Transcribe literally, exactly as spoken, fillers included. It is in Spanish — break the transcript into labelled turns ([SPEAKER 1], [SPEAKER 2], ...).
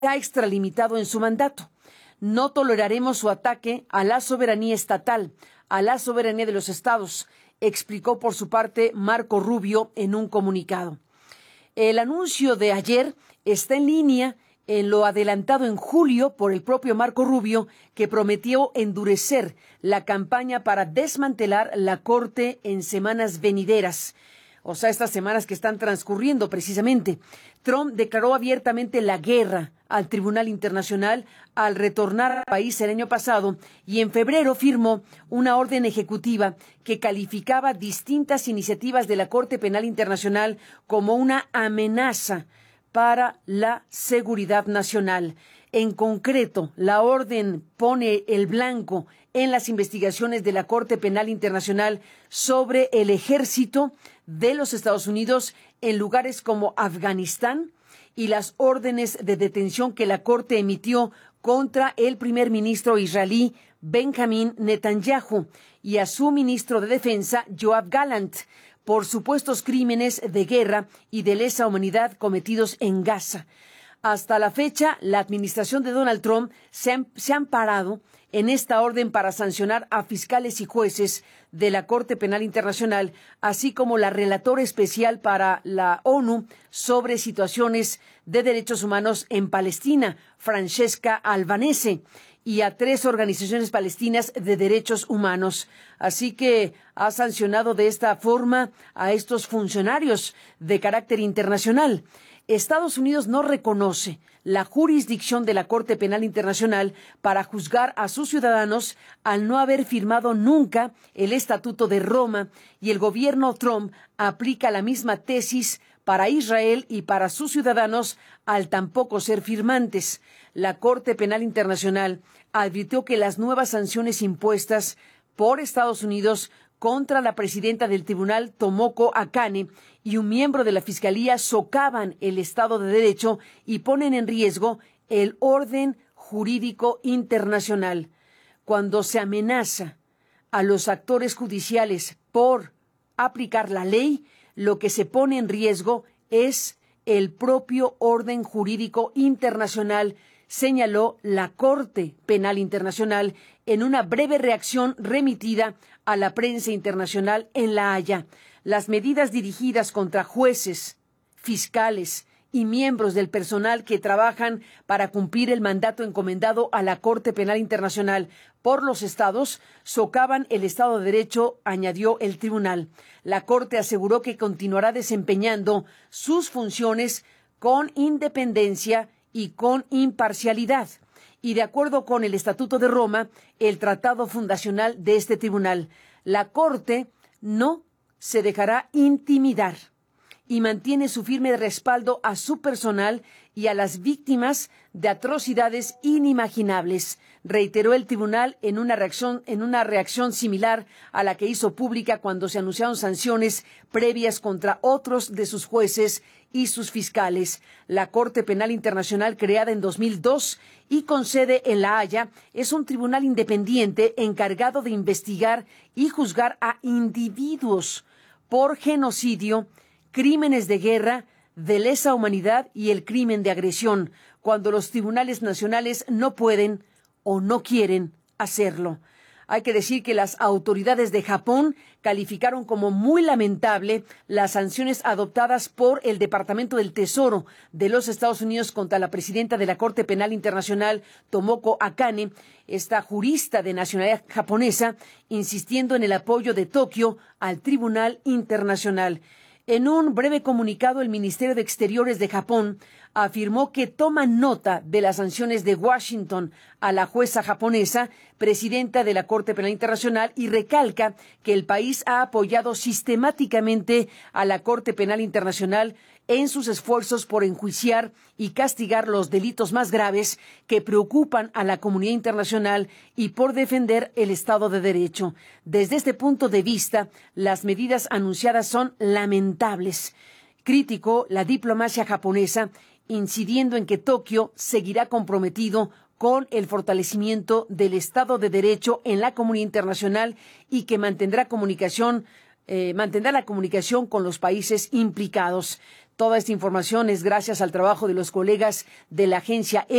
[SPEAKER 1] ha extralimitado en su mandato. No toleraremos su ataque a la soberanía estatal, a la soberanía de los estados, explicó por su parte Marco Rubio en un comunicado. El anuncio de ayer está en línea en lo adelantado en julio por el propio Marco Rubio, que prometió endurecer la campaña para desmantelar la Corte en semanas venideras. O sea, estas semanas que están transcurriendo precisamente. Trump declaró abiertamente la guerra al Tribunal Internacional al retornar al país el año pasado y en febrero firmó una orden ejecutiva que calificaba distintas iniciativas de la Corte Penal Internacional como una amenaza para la seguridad nacional. En concreto, la orden pone el blanco en las investigaciones de la Corte Penal Internacional sobre el ejército de los Estados Unidos en lugares como Afganistán y las órdenes de detención que la Corte emitió contra el primer ministro israelí Benjamín Netanyahu y a su ministro de Defensa Yoav Gallant por supuestos crímenes de guerra y de lesa humanidad cometidos en Gaza. Hasta la fecha, la administración de Donald Trump se ha, se ha amparado en esta orden para sancionar a fiscales y jueces de la Corte Penal Internacional, así como la relatora especial para la ONU sobre situaciones de derechos humanos en Palestina, Francesca Albanese, y a tres organizaciones palestinas de derechos humanos. Así que ha sancionado de esta forma a estos funcionarios de carácter internacional. Estados Unidos no reconoce la jurisdicción de la Corte Penal Internacional para juzgar a sus ciudadanos al no haber firmado nunca el Estatuto de Roma, y el gobierno Trump aplica la misma tesis para Israel y para sus ciudadanos al tampoco ser firmantes. La Corte Penal Internacional advirtió que las nuevas sanciones impuestas por Estados Unidos contra la presidenta del tribunal, Tomoko Akane, y un miembro de la Fiscalía socavan el Estado de Derecho y ponen en riesgo el orden jurídico internacional. Cuando se amenaza a los actores judiciales por aplicar la ley, lo que se pone en riesgo es el propio orden jurídico internacional, señaló la Corte Penal Internacional en una breve reacción remitida a la prensa internacional en La Haya. Las medidas dirigidas contra jueces, fiscales y miembros del personal que trabajan para cumplir el mandato encomendado a la Corte Penal Internacional por los estados socavan el Estado de Derecho, añadió el tribunal. La Corte aseguró que continuará desempeñando sus funciones con independencia y con imparcialidad. Y de acuerdo con el Estatuto de Roma, el tratado fundacional de este tribunal, la Corte no se dejará intimidar y mantiene su firme respaldo a su personal y a las víctimas de atrocidades inimaginables, reiteró el tribunal en una reacción, en una reacción similar a la que hizo pública cuando se anunciaron sanciones previas contra otros de sus jueces y sus fiscales. La Corte Penal Internacional, creada en dos mil dos y con sede en La Haya, es un tribunal independiente encargado de investigar y juzgar a individuos por genocidio, crímenes de guerra, de lesa humanidad y el crimen de agresión, cuando los tribunales nacionales no pueden o no quieren hacerlo. Hay que decir que las autoridades de Japón calificaron como muy lamentable las sanciones adoptadas por el Departamento del Tesoro de los Estados Unidos contra la presidenta de la Corte Penal Internacional, Tomoko Akane, esta jurista de nacionalidad japonesa, insistiendo en el apoyo de Tokio al Tribunal Internacional. En un breve comunicado, el Ministerio de Exteriores de Japón afirmó que toma nota de las sanciones de Washington a la jueza japonesa, presidenta de la Corte Penal Internacional, y recalca que el país ha apoyado sistemáticamente a la Corte Penal Internacional en sus esfuerzos por enjuiciar y castigar los delitos más graves que preocupan a la comunidad internacional y por defender el Estado de Derecho. Desde este punto de vista, las medidas anunciadas son lamentables. Criticó la diplomacia japonesa, incidiendo en que Tokio seguirá comprometido con el fortalecimiento del Estado de Derecho en la comunidad internacional y que mantendrá comunicación, eh, mantendrá la comunicación con los países implicados. Toda esta información es gracias al trabajo de los colegas de la agencia